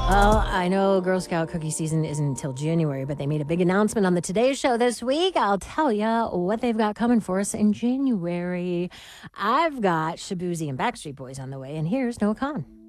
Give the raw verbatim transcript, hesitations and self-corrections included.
Well, I know Girl Scout cookie season isn't until January, but they made a big announcement on the Today Show this week. I'll tell you what they've got coming for us in January. I've got Shaboozey and Backstreet Boys on the way, and here's Noah Khan.